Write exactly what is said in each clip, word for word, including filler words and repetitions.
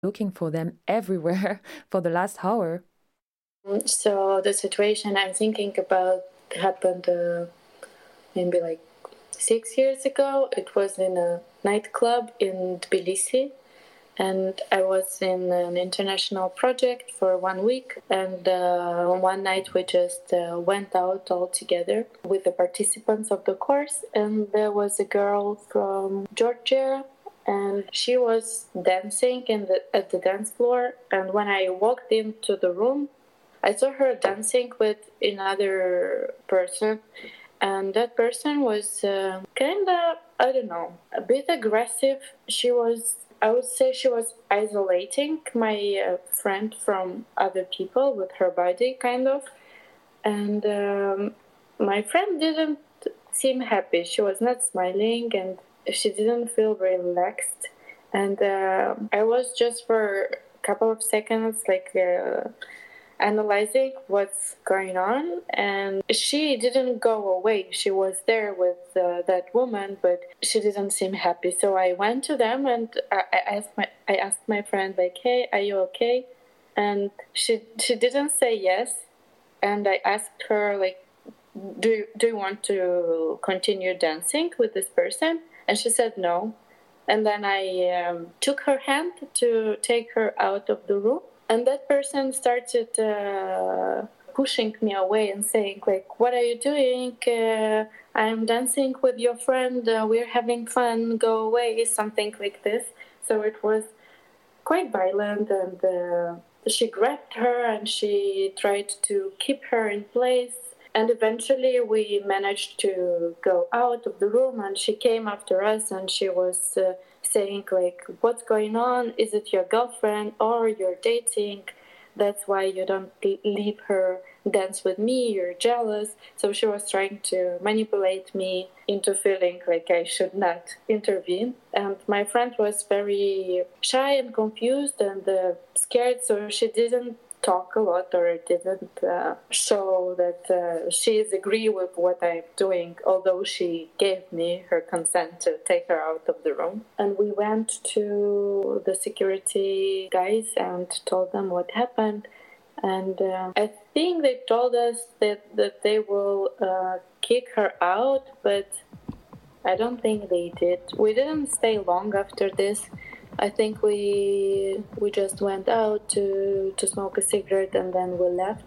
looking for them everywhere for the last hour. So the situation I'm thinking about happened uh, maybe like six years ago. It was in a nightclub in Tbilisi, and I was in an international project for one week. And uh, one night we just uh, went out all together with the participants of the course, and there was a girl from Georgia, and she was dancing in the, at the dance floor. And when I walked into the room, I saw her dancing with another person, and that person was uh, kind of, I don't know, a bit aggressive. She was, I would say she was isolating my uh, friend from other people with her body, kind of. And um, my friend didn't seem happy. She was not smiling, and she didn't feel relaxed. And uh, I was just for a couple of seconds like... Uh, analyzing what's going on, and she didn't go away. She was there with uh, that woman, but she didn't seem happy. So I went to them, and I, I asked my I asked my friend, like, "Hey, are you okay?" And she she didn't say yes. And I asked her, like, "Do you, do you want to continue dancing with this person?" And she said no. And then I um, took her hand to take her out of the room. And that person started uh, pushing me away and saying, like, "What are you doing? Uh, I'm dancing with your friend. Uh, we're having fun. Go away," something like this. So it was quite violent. And uh, she grabbed her and she tried to keep her in place. And eventually we managed to go out of the room, and she came after us, and she was... Uh, saying, like, "What's going on? Is it your girlfriend, or you're dating? That's why you don't leave her dance with me. You're jealous." So she was trying to manipulate me into feeling like I should not intervene. And my friend was very shy and confused and uh, scared, so she didn't talk a lot, or didn't uh, show that uh, she is agree with what I'm doing, although she gave me her consent to take her out of the room. And we went to the security guys and told them what happened. And uh, I think they told us that, that they will uh, kick her out, but I don't think they did. We didn't stay long after this. I think we we just went out to, to smoke a cigarette, and then we left.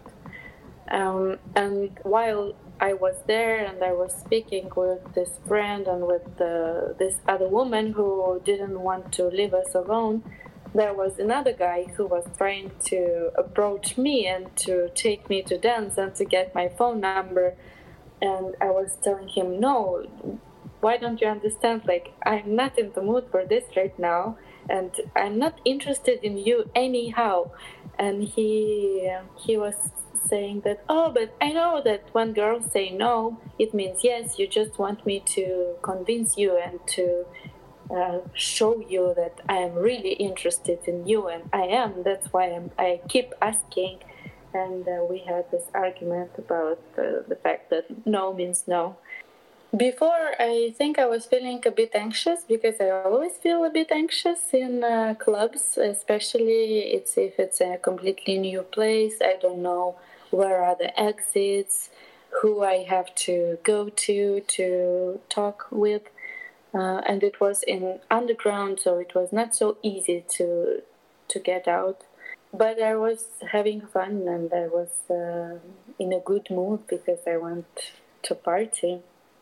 Um, and while I was there and I was speaking with this friend and with the, this other woman who didn't want to leave us alone, there was another guy who was trying to approach me and to take me to dance and to get my phone number. And I was telling him, "No, why don't you understand? Like, I'm not in the mood for this right now, and I'm not interested in you anyhow." And he he was saying that, "Oh, but I know that when girls say no, it means yes. You just want me to convince you and to uh, show you that I am really interested in you, and I am. That's why I'm, I keep asking." And uh, we had this argument about uh, the fact that no means no. Before, I think I was feeling a bit anxious, because I always feel a bit anxious in uh, clubs, especially it's if it's a completely new place. I don't know where are the exits, who I have to go to to talk with. Uh, and it was in underground, so it was not so easy to to get out. But I was having fun, and I was uh, in a good mood because I went to party.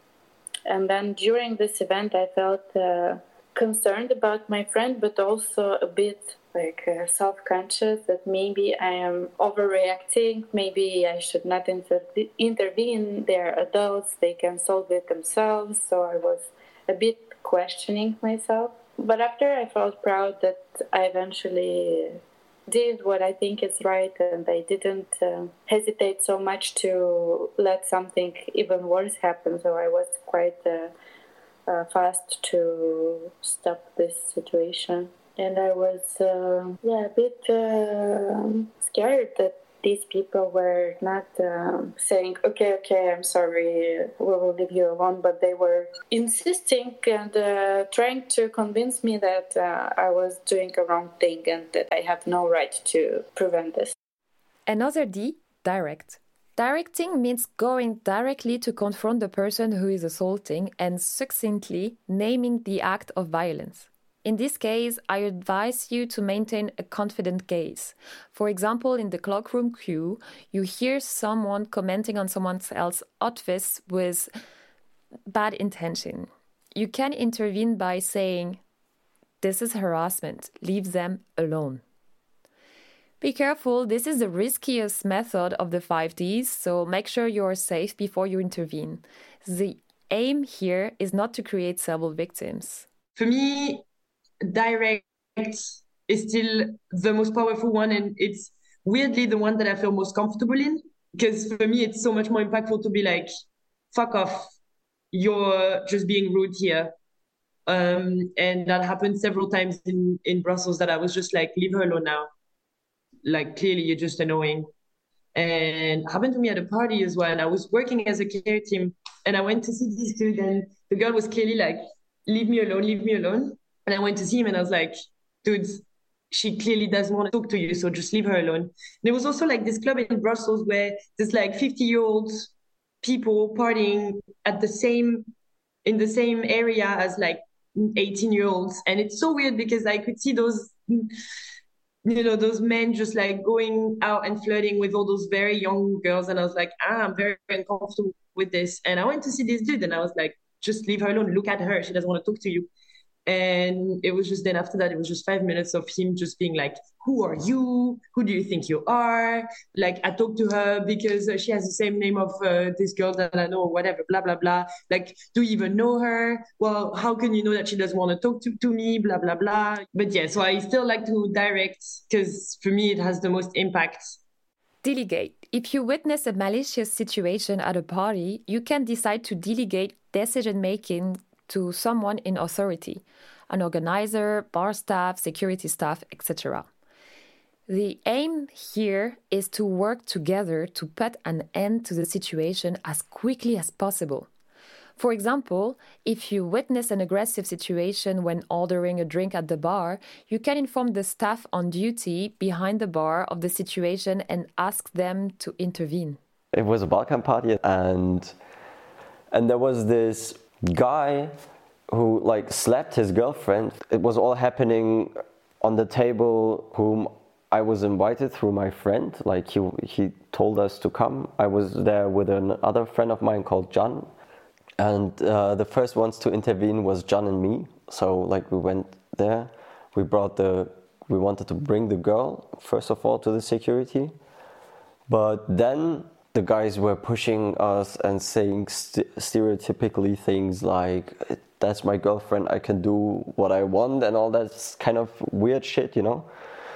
And then during this event, I felt uh, concerned about my friend, but also a bit like uh, self-conscious that maybe I am overreacting. Maybe I should not inter- intervene. They're adults; they can solve it themselves. So I was a bit questioning myself. But after, I felt proud that I eventually did what I think is right, and I didn't uh, hesitate so much to let something even worse happen. So I was quite uh, uh, fast to stop this situation. And I was uh, yeah a bit uh, scared that these people were not um, saying, okay, okay, I'm sorry, we will leave you alone, but they were insisting and uh, trying to convince me that uh, I was doing a wrong thing and that I have no right to prevent this. Another D, direct. Directing means going directly to confront the person who is assaulting and succinctly naming the act of violence. In this case, I advise you to maintain a confident gaze. For example, in the cloakroom queue, you hear someone commenting on someone else's outfits with bad intention. You can intervene by saying, "This is harassment, leave them alone." Be careful, this is the riskiest method of the five Ds, so make sure you are safe before you intervene. The aim here is not to create several victims. For me, direct is still the most powerful one, and it's weirdly the one that I feel most comfortable in, because for me it's so much more impactful to be like, fuck off, you're just being rude here. Um, and that happened several times in, in Brussels, that I was just like, leave her alone now. Like, clearly you're just annoying. And happened to me at a party as well, and I was working as a care team, and I went to see this dude, and the girl was clearly like, leave me alone, leave me alone. And I went to see him and I was like, dude, she clearly doesn't want to talk to you, so just leave her alone. There was also like this club in Brussels where there's like fifty-year-old people partying at the same, in the same area as like eighteen-year-olds. And it's so weird because I could see those, you know, those men just like going out and flirting with all those very young girls. And I was like, ah, I'm very uncomfortable with this. And I went to see this dude and I was like, just leave her alone. Look at her. She doesn't want to talk to you. And it was just then after that, it was just five minutes of him just being like, who are you? Who do you think you are? Like, I talked to her because uh, she has the same name of uh, this girl that I know, or whatever, blah, blah, blah. Like, do you even know her? Well, how can you know that she doesn't want to talk to, to me? Blah, blah, blah. But yeah, so I still like to direct because for me, it has the most impact. Delegate. If you witness a malicious situation at a party, you can decide to delegate decision-making to someone in authority, an organizer, bar staff, security staff, et cetera. The aim here is to work together to put an end to the situation as quickly as possible. For example, if you witness an aggressive situation when ordering a drink at the bar, you can inform the staff on duty behind the bar of the situation and ask them to intervene. It was a Balkan party, and and there was this guy who like slapped his girlfriend. It was all happening on the table whom I was invited through my friend. Like he he told us to come. I was there with another friend of mine called John. And uh, the first ones to intervene was John and me. So like we went there, we brought the, we wanted to bring the girl first of all to the security. But then the guys were pushing us and saying st- stereotypically things like, that's my girlfriend, I can do what I want, and all that kind of weird shit, you know.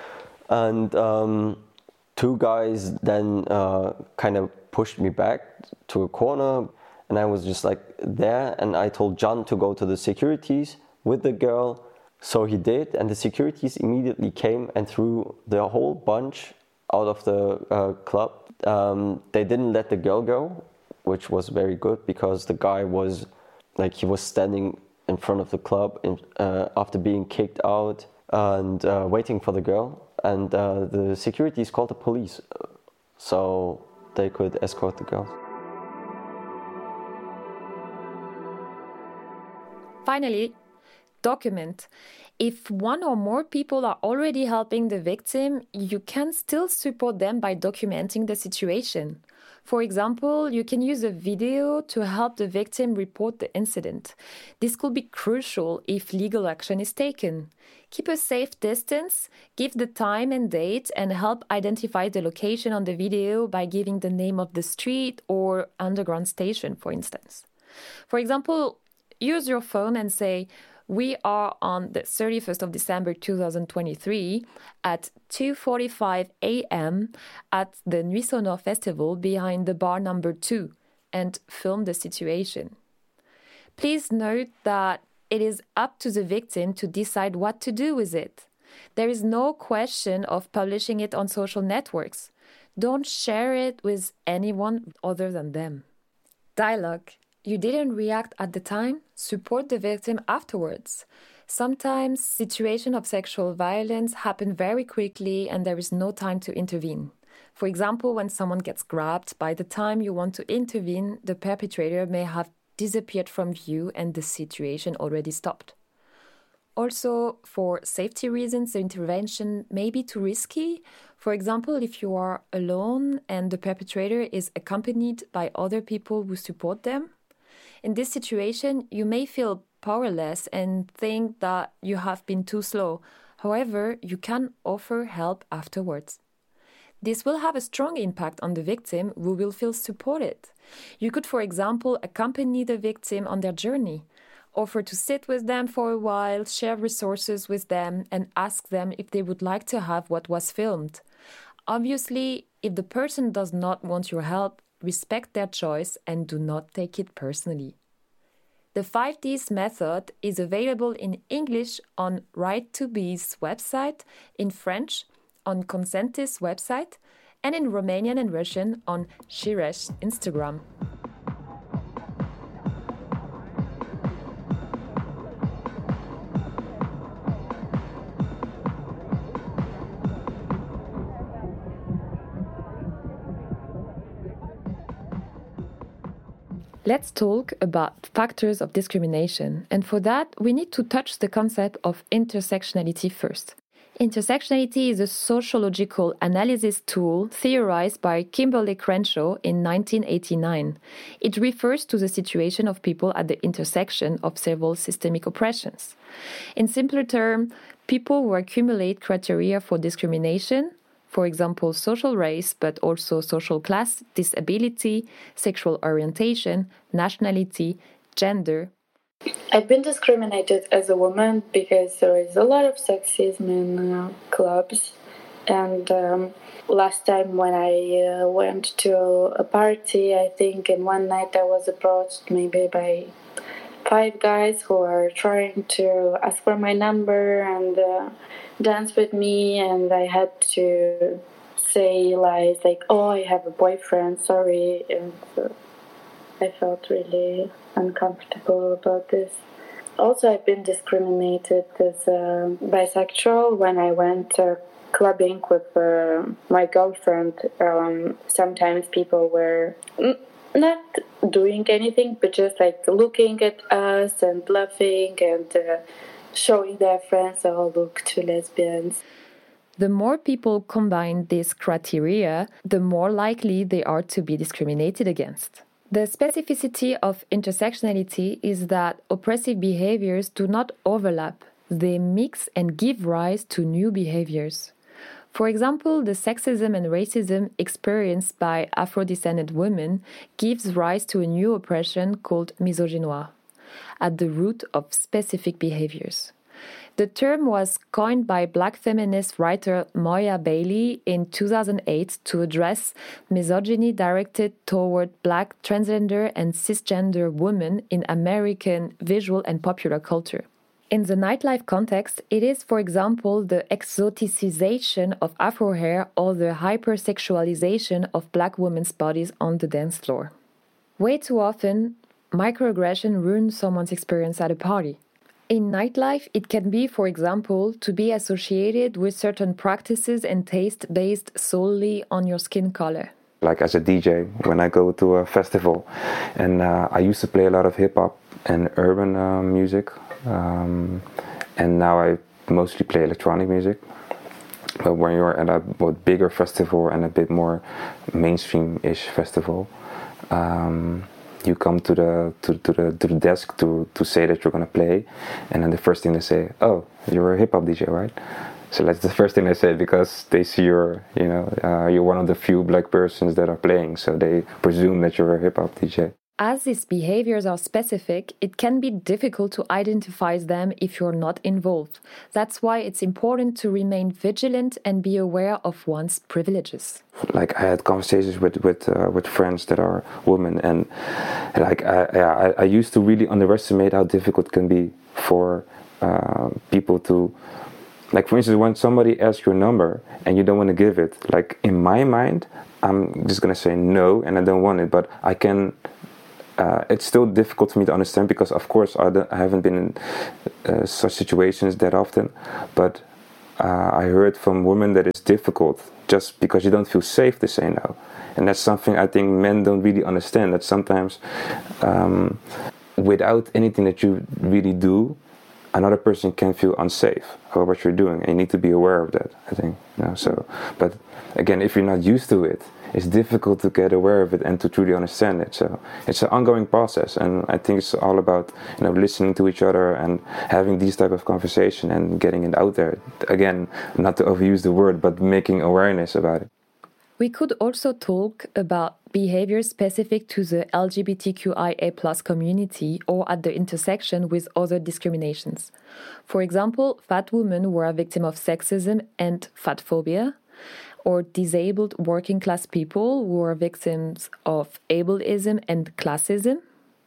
And um, two guys then uh, kind of pushed me back to a corner. And I was just like there, and I told John to go to the securities with the girl. So he did, and the securities immediately came and threw the whole bunch out of the uh, club. Um, they didn't let the girl go, which was very good because the guy was like, he was standing in front of the club in, uh, after being kicked out and uh, waiting for the girl. And uh, the securities called the police so they could escort the girl. Finally, document. If one or more people are already helping the victim, you can still support them by documenting the situation. For example, you can use a video to help the victim report the incident. This could be crucial if legal action is taken. Keep a safe distance, give the time and date, and help identify the location on the video by giving the name of the street or underground station, for instance. For example, use your phone and say, we are on the thirty-first of December two thousand twenty-three at two forty-five a.m. at the Nuit Sonore Festival behind the bar number two, and film the situation. Please note that it is up to the victim to decide what to do with it. There is no question of publishing it on social networks. Don't share it with anyone other than them. Dialogue. You didn't react at the time? Support the victim afterwards. Sometimes situations of sexual violence happen very quickly and there is no time to intervene. For example, when someone gets grabbed, by the time you want to intervene, the perpetrator may have disappeared from view and the situation already stopped. Also, for safety reasons, the intervention may be too risky. For example, if you are alone and the perpetrator is accompanied by other people who support them. In this situation, you may feel powerless and think that you have been too slow. However, you can offer help afterwards. This will have a strong impact on the victim who will feel supported. You could, for example, accompany the victim on their journey, offer to sit with them for a while, share resources with them, and ask them if they would like to have what was filmed. Obviously, if the person does not want your help, respect their choice and do not take it personally. The five Ds method is available in English on Right to Be's website, in French on Consentis website, and in Romanian and Russian on Shiresh Instagram. Let's talk about factors of discrimination, and for that we need to touch the concept of intersectionality first. Intersectionality is a sociological analysis tool theorized by Kimberly Crenshaw in nineteen eighty-nine. It refers to the situation of people at the intersection of several systemic oppressions. In simpler terms, people who accumulate criteria for discrimination, for example, social race, but also social class, disability, sexual orientation, nationality, gender. I've been discriminated as a woman because there is a lot of sexism in uh, clubs. And um, last time when I uh, went to a party, I think in one night I was approached maybe by five guys who are trying to ask for my number and uh, dance with me, and I had to say lies like, oh, I have a boyfriend, sorry, and uh, I felt really uncomfortable about this. Also, I've been discriminated as a bisexual when I went uh, clubbing with uh, my girlfriend. Um, sometimes people were n- not doing anything, but just like looking at us and laughing and uh, showing their friends, oh, look, two lesbians. The more people combine these criteria, the more likely they are to be discriminated against. The specificity of intersectionality is that oppressive behaviors do not overlap. They mix and give rise to new behaviors. For example, the sexism and racism experienced by Afro-descended women gives rise to a new oppression called misogynoir, at the root of specific behaviors. The term was coined by Black feminist writer Moya Bailey in two thousand eight to address misogyny directed toward Black, transgender, and cisgender women in American visual and popular culture. In the nightlife context, it is, for example, the exoticization of Afro hair or the hypersexualization of Black women's bodies on the dance floor. Way too often, microaggression ruins someone's experience at a party. In nightlife, it can be, for example, to be associated with certain practices and taste based solely on your skin color. Like as a D J, when I go to a festival, and uh, I used to play a lot of hip-hop and urban uh, music, um, and now I mostly play electronic music. But when you're at a what, bigger festival and a bit more mainstream-ish festival, um, you come to the to, to the to the desk to, to say that you're gonna play, and then the first thing they say, "Oh, you're a hip hop D J, right?" So that's the first thing they say because they see you're you know uh, you're one of the few Black persons that are playing, so they presume that you're a hip hop D J. As these behaviors are specific, it can be difficult to identify them if you're not involved. That's why it's important to remain vigilant and be aware of one's privileges. Like I had conversations with with uh, with friends that are women, and like I, I I used to really underestimate how difficult it can be for uh, people to Like, for instance, when somebody asks your number and you don't want to give it, like, in my mind, I'm just going to say no and I don't want it. But I can, uh, it's still difficult for me to understand because, of course, I, I haven't been in uh, such situations that often. But uh, I heard from women that it's difficult just because you don't feel safe to say no. And that's something I think men don't really understand, that sometimes um, without anything that you really do, another person can feel unsafe about what you're doing, and you need to be aware of that, I think. You know, so, but again, if you're not used to it, it's difficult to get aware of it and to truly understand it. So it's an ongoing process, and I think it's all about, you know, listening to each other and having these type of conversation and getting it out there. Again, not to overuse the word, but making awareness about it. We could also talk about behaviors specific to the L G B T Q I A plus community or at the intersection with other discriminations. For example, fat women who are a victim of sexism and fat phobia, or disabled working class people who are victims of ableism and classism.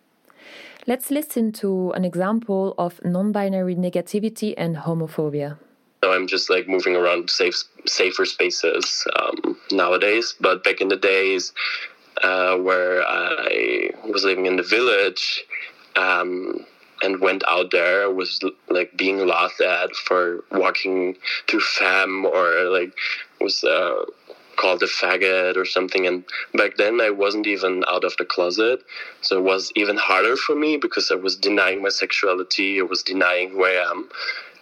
Let's listen to an example of non-binary negativity and homophobia. So I'm just like moving around safe, safer spaces um, nowadays. But back in the days uh, where I was living in the village um, and went out there, I was like being laughed at for walking through femme, or like was uh, called a faggot or something. And back then I wasn't even out of the closet. So it was even harder for me because I was denying my sexuality. I was denying who I am.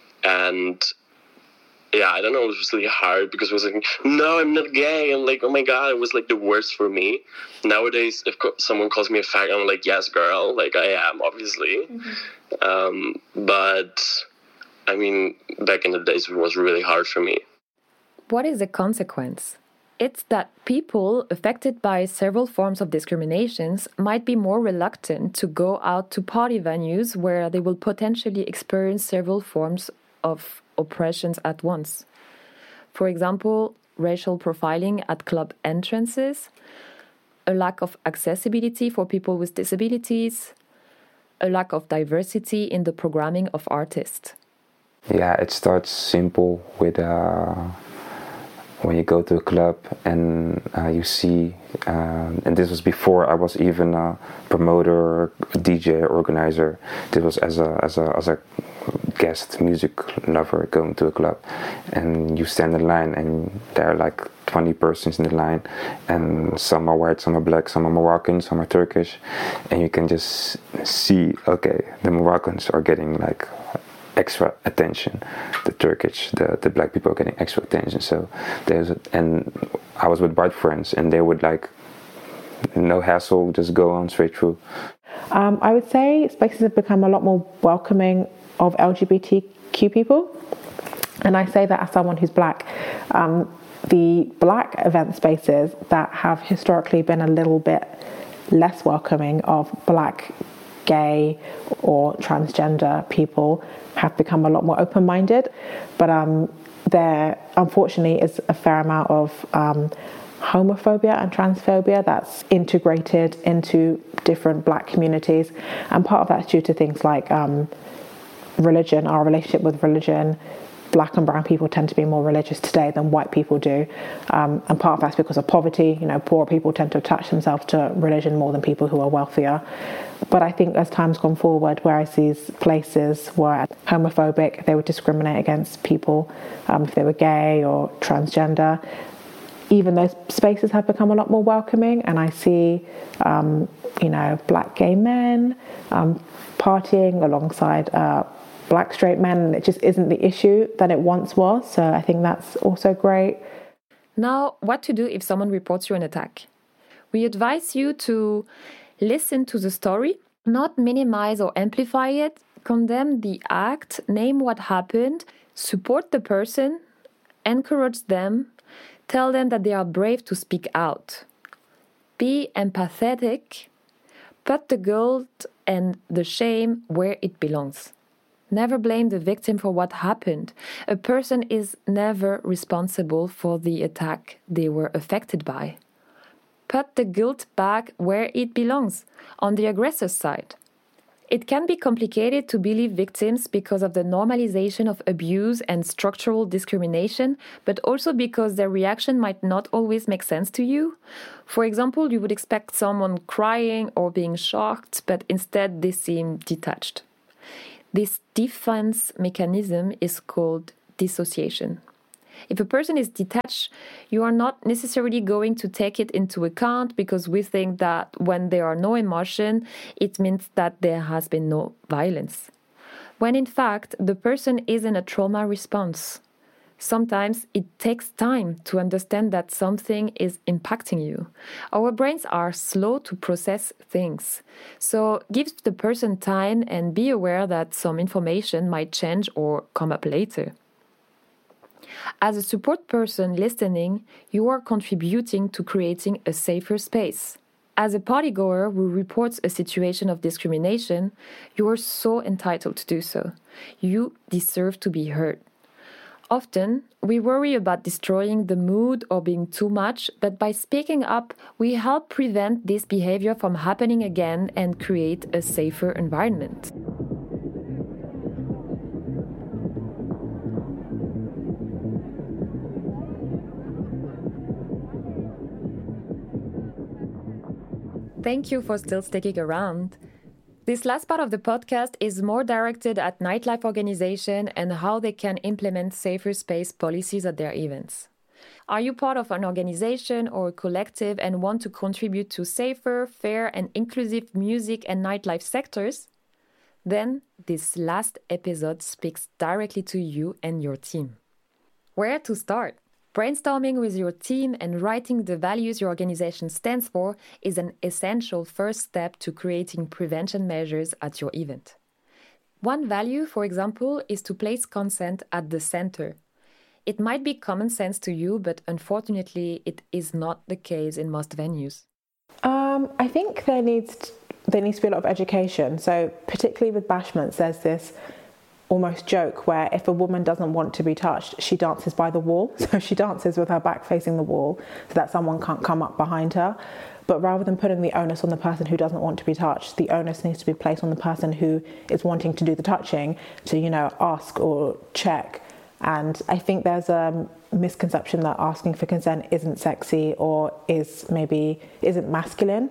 And yeah, I don't know, it was really hard because it was like, no, I'm not gay. I'm like, oh my God, it was like the worst for me. Nowadays, if someone calls me a fag, I'm like, yes, girl, like I am, obviously. Mm-hmm. Um, but, I mean, back in the days, it was really hard for me. What is the consequence? It's that people affected by several forms of discriminations might be more reluctant to go out to party venues where they will potentially experience several forms of oppressions at once. For example, racial profiling at club entrances, a lack of accessibility for people with disabilities, a lack of diversity in the programming of artists. Yeah, it starts simple with uh, when you go to a club and uh, you see, uh, and this was before I was even a promoter, D J, organizer. This was as a as a as a guest music lover going to a club, and you stand in line and there are like twenty persons in the line, and some are white, some are black, some are Moroccan, some are Turkish, and you can just see, okay, the Moroccans are getting like extra attention, the Turkish, the, the black people are getting extra attention. So there's a, and I was with white friends and they would like, no hassle, just go on straight through. Um, I would say spaces have become a lot more welcoming of L G B T Q people, and I say that as someone who's black. Um, the black event spaces that have historically been a little bit less welcoming of black, gay or transgender people have become a lot more open-minded, but um, there unfortunately is a fair amount of um, homophobia and transphobia that's integrated into different black communities, and part of that's due to things like um, religion, our relationship with religion. Black and brown people tend to be more religious today than white people do, um, and part of that's because of poverty. You know, poor people tend to attach themselves to religion more than people who are wealthier. But I think as time's gone forward, whereas these places were homophobic, they would discriminate against people um, if they were gay or transgender. Even those spaces have become a lot more welcoming, and I see, um, you know, black gay men um, partying alongside uh, black straight men, and it just isn't the issue that it once was. So I think that's also great. Now, what to do if someone reports you an attack? We advise you to listen to the story, not minimize or amplify it, condemn the act, name what happened, support the person, encourage them, tell them that they are brave to speak out. Be empathetic, put the guilt and the shame where it belongs. Never blame the victim for what happened. A person is never responsible for the attack they were affected by. Put the guilt back where it belongs, on the aggressor's side. It can be complicated to believe victims because of the normalization of abuse and structural discrimination, but also because their reaction might not always make sense to you. For example, you would expect someone crying or being shocked, but instead they seem detached. This defense mechanism is called dissociation. If a person is detached, you are not necessarily going to take it into account because we think that when there are no emotion, it means that there has been no violence. When in fact, the person is in a trauma response. Sometimes it takes time to understand that something is impacting you. Our brains are slow to process things. So give the person time and be aware that some information might change or come up later. As a support person listening, you are contributing to creating a safer space. As a partygoer who reports a situation of discrimination, you are so entitled to do so. You deserve to be heard. Often, we worry about destroying the mood or being too much, but by speaking up, we help prevent this behavior from happening again and create a safer environment. Thank you for still sticking around. This last part of the podcast is more directed at nightlife organizations and how they can implement safer space policies at their events. Are you part of an organization or a collective and want to contribute to safer, fair, and inclusive music and nightlife sectors? Then this last episode speaks directly to you and your team. Where to start? Brainstorming with your team and writing the values your organization stands for is an essential first step to creating prevention measures at your event. One value, for example, is to place consent at the center. It might be common sense to you, but unfortunately, it is not the case in most venues. Um, I think there needs there needs to be a lot of education. So particularly with bashments, there's this almost joke where if a woman doesn't want to be touched, she dances by the wall. So she dances with her back facing the wall so that someone can't come up behind her. But rather than putting the onus on the person who doesn't want to be touched, the onus needs to be placed on the person who is wanting to do the touching to, you know, ask or check. And I think there's a misconception that asking for consent isn't sexy or is maybe isn't masculine.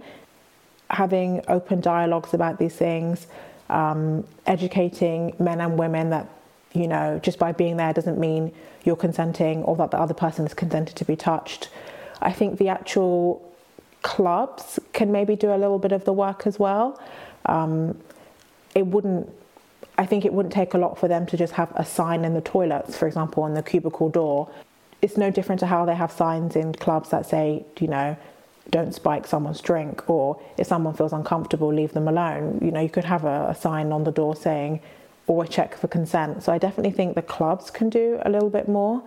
Having open dialogues about these things, Um, educating men and women that, you know, just by being there doesn't mean you're consenting or that the other person is consented to be touched. I think the actual clubs can maybe do a little bit of the work as well. Um, it wouldn't, I think it wouldn't take a lot for them to just have a sign in the toilets, for example, on the cubicle door. It's no different to how they have signs in clubs that say, you know, don't spike someone's drink, or if someone feels uncomfortable, leave them alone. You know, you could have a, a sign on the door saying, always check for consent. So I definitely think the clubs can do a little bit more.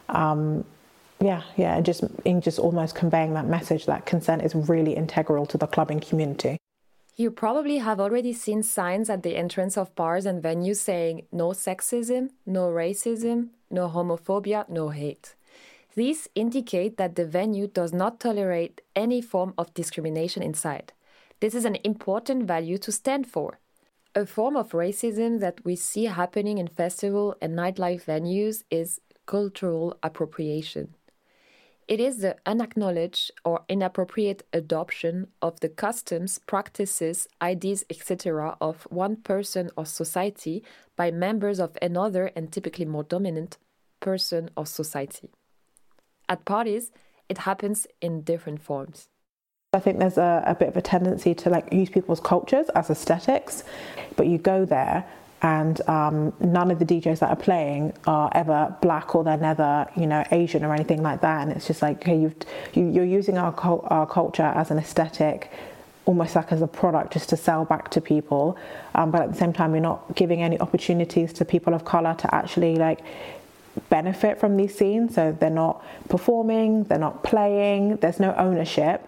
Um, yeah, yeah, and just in just almost conveying that message that consent is really integral to the clubbing community. You probably have already seen signs at the entrance of bars and venues saying no sexism, no racism, no homophobia, no hate. These indicate that the venue does not tolerate any form of discrimination inside. This is an important value to stand for. A form of racism that we see happening in festival and nightlife venues is cultural appropriation. It is the unacknowledged or inappropriate adoption of the customs, practices, ideas, et cetera of one person or society by members of another and typically more dominant person or society. At parties, it happens in different forms. I think there's a, a bit of a tendency to like use people's cultures as aesthetics, but you go there and um, none of the D Js that are playing are ever black or they're never, you know, Asian or anything like that. And it's just like, okay, you've, you, you're using our, our culture as an aesthetic, almost like as a product just to sell back to people. Um, but at the same time, you're not giving any opportunities to people of color to actually like benefit from these scenes. So they're not performing, they're not playing, there's no ownership.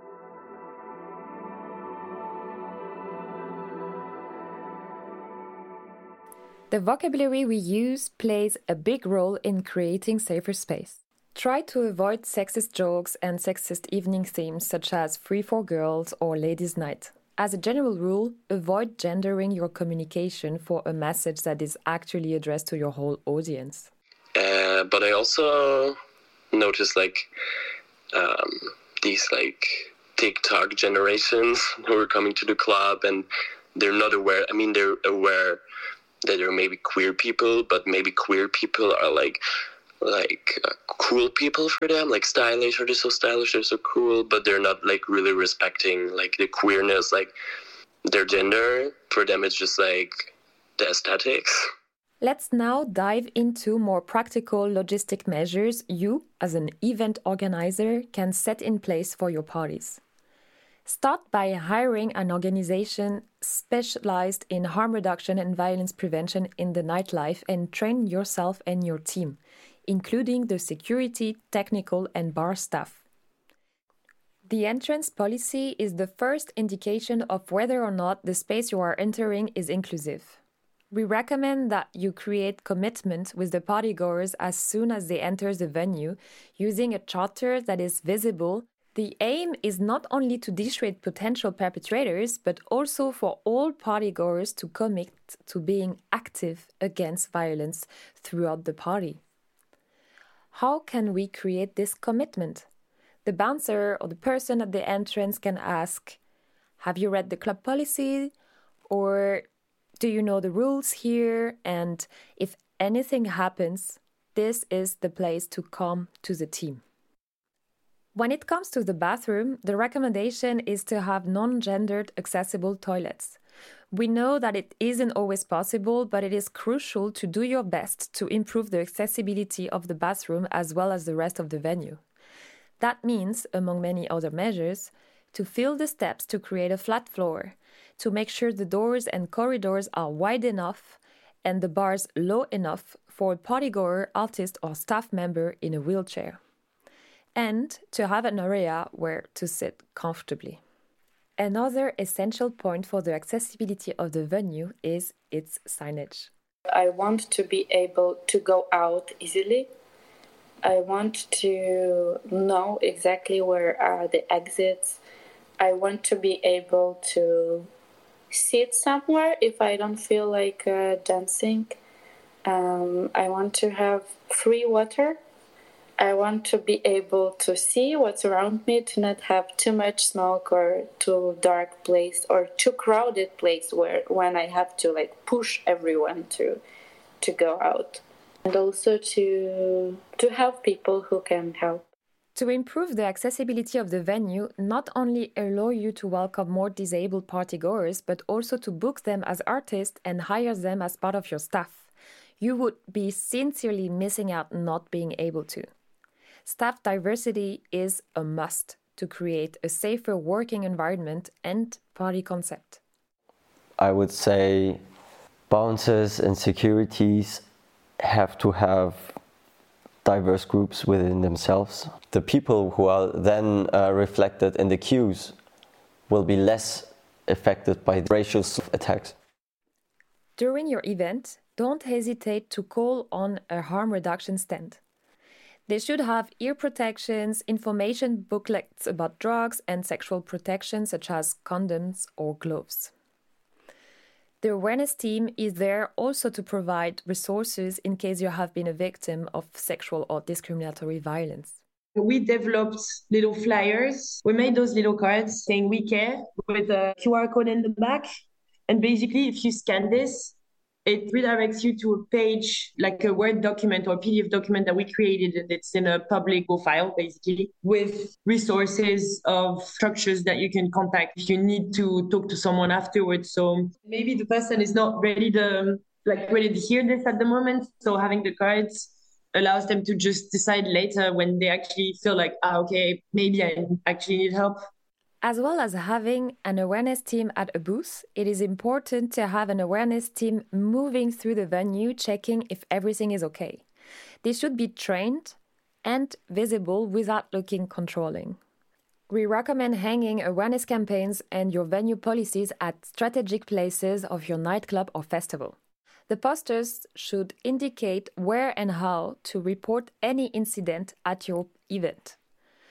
The vocabulary we use plays a big role in creating safer space. Try to avoid sexist jokes and sexist evening themes such as free for girls or ladies' night. As a general rule, avoid gendering your communication for a message that is actually addressed to your whole audience. Uh, but I also noticed like um, these like TikTok generations who are coming to the club and they're not aware. I mean, they're aware that there are maybe queer people, but maybe queer people are like like uh, cool people for them, like stylish, or they're so stylish, they're so cool, but they're not like really respecting like the queerness, like their gender. For them, it's just like the aesthetics. Let's now dive into more practical logistic measures you, as an event organizer, can set in place for your parties. Start by hiring an organization specialized in harm reduction and violence prevention in the nightlife and train yourself and your team, including the security, technical, and bar staff. The entrance policy is the first indication of whether or not the space you are entering is inclusive. We recommend that you create commitment with the partygoers as soon as they enter the venue, using a charter that is visible. The aim is not only to dissuade potential perpetrators, but also for all partygoers to commit to being active against violence throughout the party. How can we create this commitment? The bouncer or the person at the entrance can ask, "Have you read the club policy?" Or "Do you know the rules here? And if anything happens, this is the place to come to the team." When it comes to the bathroom, the recommendation is to have non-gendered accessible toilets. We know that it isn't always possible, but it is crucial to do your best to improve the accessibility of the bathroom as well as the rest of the venue. That means, among many other measures, to fill the steps to create a flat floor, to make sure the doors and corridors are wide enough and the bars low enough for a partygoer, artist, or staff member in a wheelchair, and to have an area where to sit comfortably. Another essential point for the accessibility of the venue is its signage. I want to be able to go out easily. I want to know exactly where are the exits. I want to be able to sit somewhere if I don't feel like uh, dancing. Um, I want to have free water. I want to be able to see what's around me, to not have too much smoke or too dark place or too crowded place where when I have to like push everyone to to go out. And also to to have people who can help. To improve the accessibility of the venue, not only allow you to welcome more disabled partygoers, but also to book them as artists and hire them as part of your staff. You would be sincerely missing out not being able to. Staff diversity is a must to create a safer working environment and party concept. I would say bouncers and securities have to have diverse groups within themselves. The people who are then uh, reflected in the queues will be less affected by racial attacks. During your event, don't hesitate to call on a harm reduction stand. They should have ear protections, information booklets about drugs and sexual protection such as condoms or gloves. The awareness team is there also to provide resources in case you have been a victim of sexual or discriminatory violence. We developed little flyers. We made those little cards saying "We care" with a Q R code in the back. And basically, if you scan this, it redirects you to a page, like a Word document or P D F document that we created. And it's in a public file, basically, with resources of structures that you can contact if you need to talk to someone afterwards. So maybe the person is not ready to, like, ready to hear this at the moment. So having the cards allows them to just decide later when they actually feel like, ah, okay, maybe I actually need help. As well as having an awareness team at a booth, it is important to have an awareness team moving through the venue, checking if everything is okay. They should be trained and visible without looking controlling. We recommend hanging awareness campaigns and your venue policies at strategic places of your nightclub or festival. The posters should indicate where and how to report any incident at your event.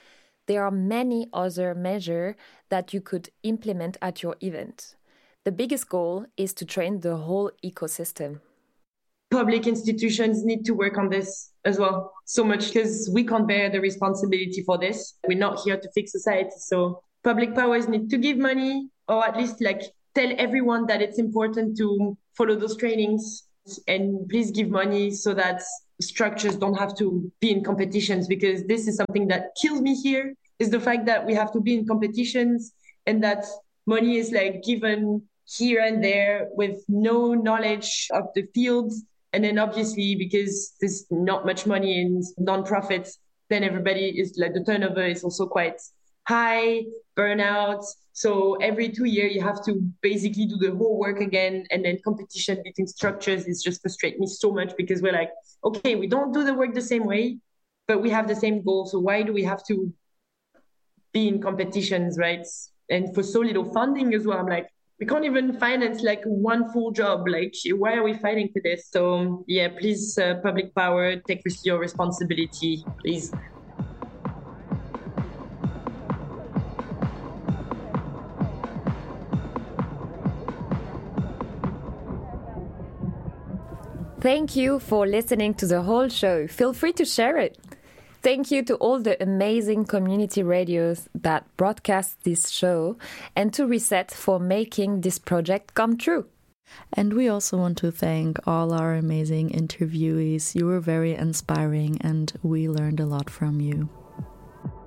there are many other measures that you could implement at your event. The biggest goal is to train the whole ecosystem. Public institutions need to work on this as well so much, because we can't bear the responsibility for this. We're not here to fix society. So public powers need to give money, or at least like tell everyone that it's important to follow those trainings, and please give money so that structures don't have to be in competitions, because this is something that kills me here, is the fact that we have to be in competitions and that money is like given here and there with no knowledge of the fields. And then obviously, because there's not much money in non-profits, then everybody is like, the turnover is also quite high, burnout. So every two years, you have to basically do the whole work again. And then competition between structures is just frustrating me so much, because we're like, okay, we don't do the work the same way, but we have the same goal. So why do we have to be in competitions, right? And for so little funding as well, I'm like, we can't even finance like one full job. Like, why are we fighting for this? So yeah, please, uh, public power, take your responsibility, please. Thank you for listening to the whole show. Feel free to share it. Thank you to all the amazing community radios that broadcast this show, and to Reset for making this project come true. And we also want to thank all our amazing interviewees. You were very inspiring and we learned a lot from you.